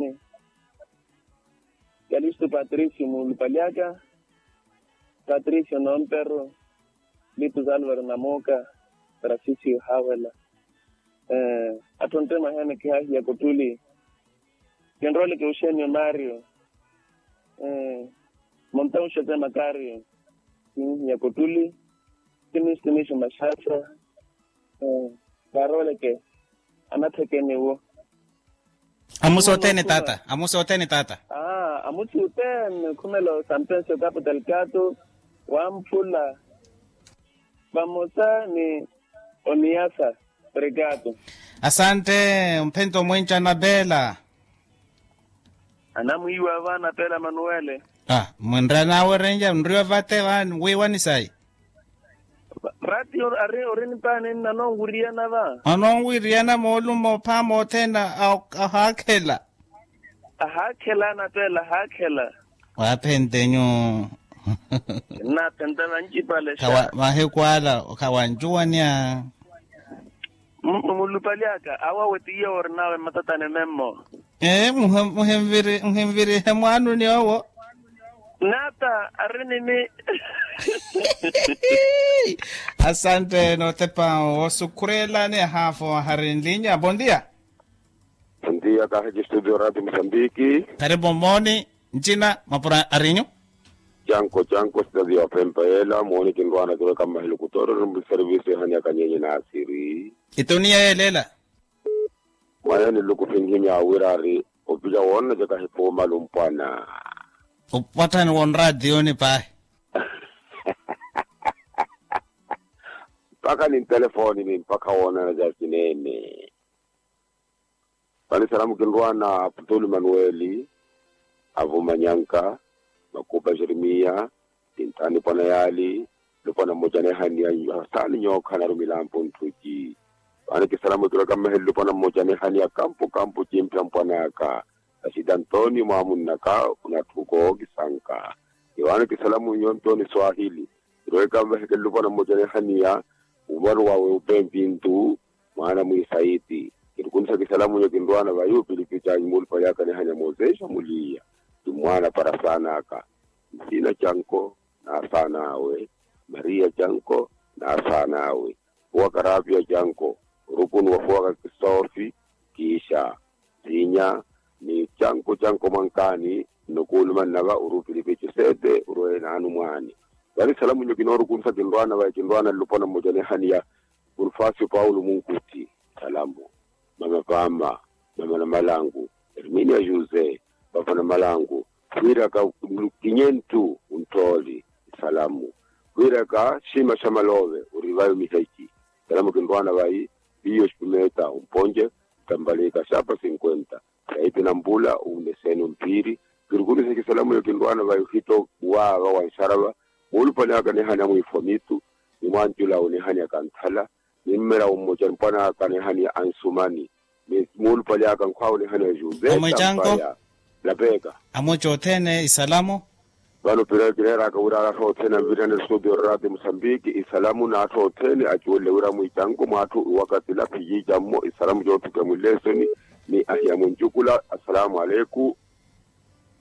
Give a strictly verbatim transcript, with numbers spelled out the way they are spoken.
Calisto Patricio Mulpaliaca, Patricio Nonperro, Litus Álvaro Namoca, Francisco Hawela, eh, Atonte Mahane Kia Cotuli, Genrole que Eugenio Mario, eh, Montão Chete Macario, Yacotuli, Tinis Tinis Machasa, eh, Parole que Anate Kenewo. Amusotene tata, amusotene tata. Ah, amusotene, come lo Sanpenso Capital Cato, Wampula, Vamosa ni Oniasa, Pregato. Asante, Mpento Mwencha Nabela. Anamu iwa vana pela Manuele. Ah, mwendra nawe renja, mriwa vate wan, wiwani sai. Rati are orini pane na no nguriana va. Ano nguriana molu mo pa mo tena au hakela. Hakela na pela hakela. Wa pentenyo. Na pentana njipale sha. Kawa mahe kwala kawanjua nya. Mulupaliaka awa wetiya ornawe matatane memmo. Eh muhem muhemviri muhemviri hemwanu ni owo. Nata arini ni. Asante no tepa osukurela ne hafo harinlinya. Bom dia. Bom dia, Carregue Studio Radio Moçambique. Karibu moni njina mapura arinyo. Janko Janko Studio ya Pempela, moni kindwana tuwe kama helukutoro rumbu service hanya kanyenye na asiri. Itonia elela. Mayani luku finginya awirari, upija wana jaka hipo malumpana. Upata ni won radio ni pae. Paka ni telefoni ni mpaka wana na jasinene. Bani salamu kindwana Putulu Manueli, Avu Manyanka, Makupa Jeremia, Tintani Panayali, Lupana Mojane Hania, Sali Nyoka na Rumilampo Ntuki. Bani kisalamu kila kama helu Lupana Mojane Hania Kampo Kampo Chimpia Mpanaka. Asida Antoni Mamun Naka, Unatuko Gisanka. Iwani kisalamu Nyontoni Swahili. Iroe kama helu Lupana Mojane Hania, Umaru wa Upempintu, Maana Muisaiti. Kitukunisa kisalamu nyo kindwana vayu pilipicha imulu payaka ni hanya mozesha mulia. Tumwana para sana aka. Msina chanko na sana awe. Maria chanko na sana awe. Fuwa karabia chanko. Rukunu wafuwa kisofi. Kisha. Zinya. Ni chanko chanko mankani. Nukuluman naga uru pilipicha sete. Uruwe na anu mwani. Wali salamu nyo kinoru kunsa kindwana vayu kindwana lupona mojane hania. Urfasio Paulo Munkuti. Salamu. Mama Pamba, Mama na Malangu, Herminia Jose, Papa na Malangu, Wiraka Kinyentu, Untoli, Salamu, Wiraka Shima Shamalove, Urivayo Mihaiki, Salamu kindwana vai, Biyo Shpimeta, Umponje, Tambalika Shapa cincuenta, Kaipi Nambula, Umeseni Umpiri, Kiruguni Seki Salamu kindwana vai, Hito, Waga, Wansharaba, Ulupane haka nehanya muifomitu, Nimantula unehanya kanthala, Nimera umoja mpana kanehani ansumani. Mulu pali aka nkwao nehani Jose. Amochanko. Lapeka. Amocho tene isalamu. Bano pira kirera ka ura ato tene virane studio Radio Mozambique isalamu na ato tene achuole ura mwichanko mwatu wakati la piji jammo isalamu jotu kemulesoni ni ahia munjukula. Assalamu alaikum